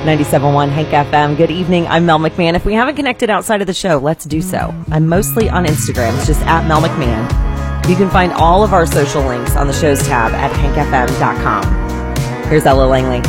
97.1 Hank FM. Good evening. I'm Mel McMahon. If we haven't connected outside of the show, let's do so. I'm mostly on Instagram. It's just at Mel McMahon. You can find all of our social links on the show's tab at hankfm.com. Here's Ella Langley.